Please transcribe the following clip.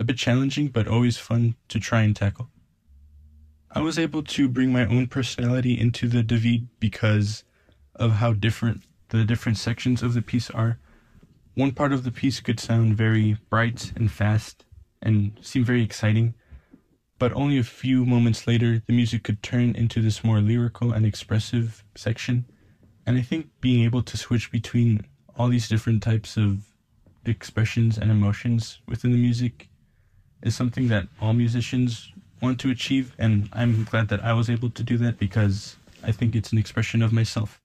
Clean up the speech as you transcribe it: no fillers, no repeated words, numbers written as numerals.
a bit challenging, but always fun to try and tackle. I was able to bring my own personality into the David because of how different the different sections of the piece are. One part of the piece could sound very bright and fast and seem very exciting, but only a few moments later, the music could turn into this more lyrical and expressive section. And I think being able to switch between all these different types of expressions and emotions within the music is something that all musicians want to achieve, and I'm glad that I was able to do that because I think it's an expression of myself.